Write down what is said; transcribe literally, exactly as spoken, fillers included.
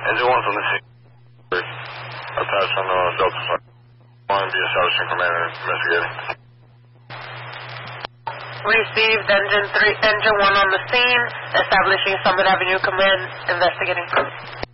Engine one's on the scene. Attached on the Delta side. One be establishing command and investigating. Received engine three, engine one on the scene, establishing Summit Avenue command, investigating.